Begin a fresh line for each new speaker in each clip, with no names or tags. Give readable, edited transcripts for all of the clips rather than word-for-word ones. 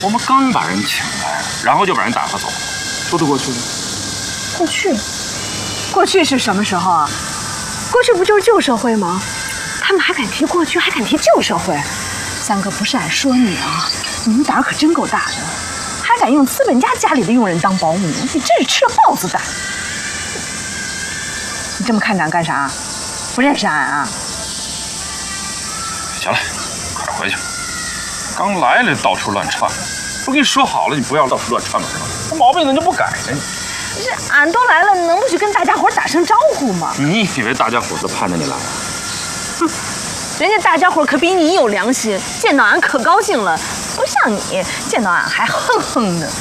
我们刚把人请来，然后就把人打发走，说得过去吗？
过去？过去是什么时候啊？过去不就是旧社会吗？他们还敢提过去，还敢提旧社会？三哥不是俺说你啊，你们胆儿可真够大的，还敢用资本家家里的佣人当保姆，你真是吃了豹子胆！你这么看着俺干啥？不认识俺啊？
行了，快点回去。刚来了到处乱窜，不跟你说好了，你不要到处乱窜吗？这毛病怎么就不改呢？
这俺都来了，能不去跟大家伙打声招呼吗？
你以为大家伙都盼着你来啊？
哼，人家大家伙可比你有良心，见到俺可高兴了，不像你见到俺还哼哼的。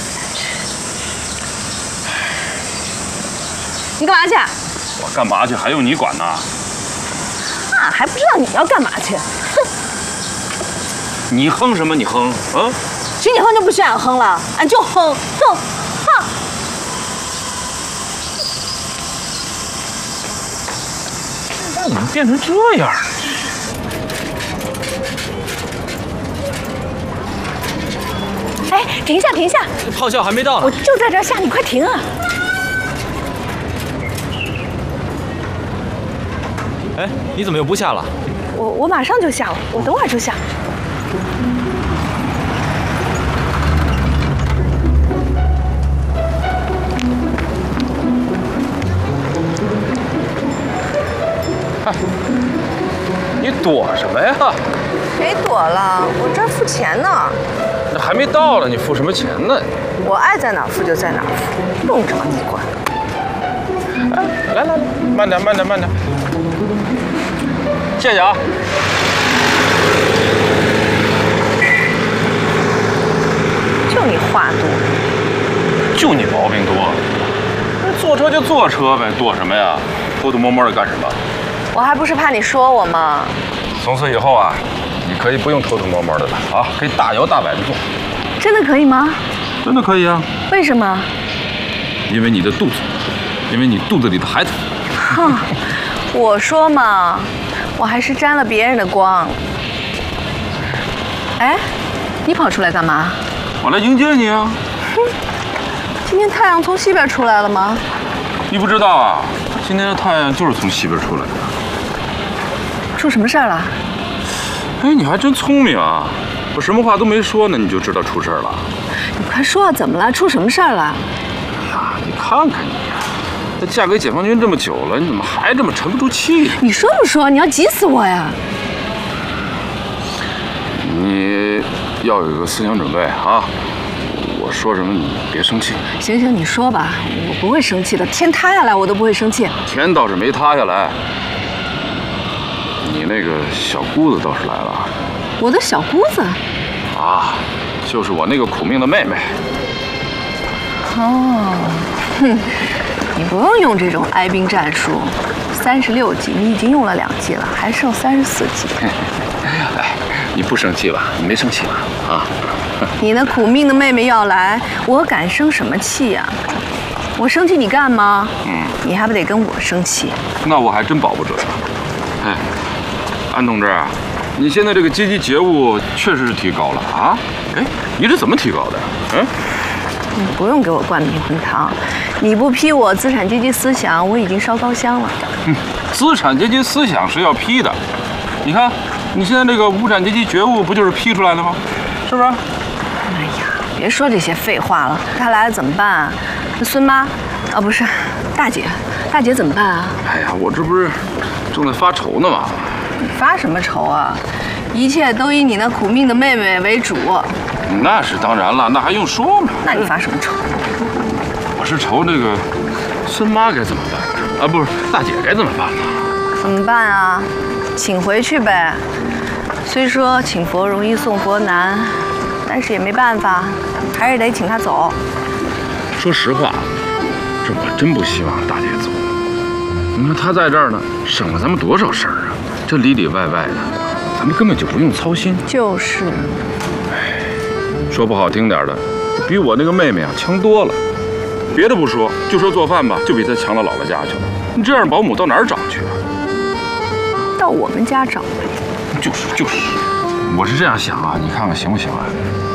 你干嘛去？
我干嘛去？还用你管呢？
俺还不知道你要干嘛去。哼！
你哼什么？你哼啊？
许你哼就不许俺哼了，俺就哼哼哼。
怎么变成这样了？
哎，停一下，停一下！
炮校还没到呢。
我就在这儿下，你快停啊！
哎，你怎么又不下了？
我马上就下了，我等会儿就下。
你躲什么呀？
谁躲了？我这儿付钱呢。
那还没到呢，你付什么钱呢？
我爱在哪儿付就在哪儿付，用着你管。
哎，来，慢点，谢谢啊。
就你话多，
就你毛病多。坐车就坐车呗，躲什么呀？偷偷摸摸的干什么？
我还不是怕你说我吗？
从此以后啊，你可以不用偷偷摸摸的了啊，可以大摇大摆的做。
真的可以吗？
真的可以啊。
为什么？
因为你的肚子，因为你肚子里的孩子。
哼，我说嘛，我还是沾了别人的光。哎，你跑出来干嘛？
我来迎接你啊。
哼，今天太阳从西边出来了吗？
你不知道啊，今天的太阳就是从西边出来的。
出什么事儿了？
哎，你还真聪明啊！我什么话都没说呢，你就知道出事了。
你快说，怎么了？出什么事儿了？
哎呀，你看看你，这嫁给解放军这么久了，你怎么还这么沉不住气？
你说不说？你要急死我呀！
你要有一个思想准备啊！我说什么你别生气。
行，你说吧，我不会生气的。天塌下来我都不会生气。
天倒是没塌下来，你那个小姑子倒是来了。
我的小姑子？
啊，就是我那个苦命的妹妹。
哦，哼，你不用用这种哀兵战术。36计你已经用了2计了，还剩34计。
哎，你不生气吧？你没生气吧？啊？
你那苦命的妹妹要来，我敢生什么气呀？我生气你干吗？你还不得跟我生气？
那我还真保不准了。哎，安同志，你现在这个阶级觉悟确实是提高了啊！哎，你这怎么提高的？
你不用给我灌迷魂汤，你不批我资产阶级思想，我已经烧高香了。
资产阶级思想是要批的，你看你现在这个无产阶级觉悟不就是批出来的吗？是不是？
哎呀，别说这些废话了。她来了怎么办啊？那孙妈，啊不是，大姐怎么办啊？
哎呀，我这不是正在发愁呢吗？
你发什么愁啊？一切都以你那苦命的妹妹为主。
那是当然了，那还用说吗？
那你发什么愁？
我是愁这个孙妈该怎么办啊？不是大姐该怎么办呢？
怎么办啊？请回去呗。虽说请佛容易送佛难，但是也没办法，还是得请她走。
说实话，这我真不希望大姐走。你看她在这儿呢，省了咱们多少事儿啊！这里里外外的，咱们根本就不用操心。
就是。
说不好听点的，比我那个妹妹啊强多了。别的不说，就说做饭吧，就比她强到姥姥家去了。你这样保姆到哪儿找去啊？
到我们家找。
就是，我是这样想啊，你看看行不行啊？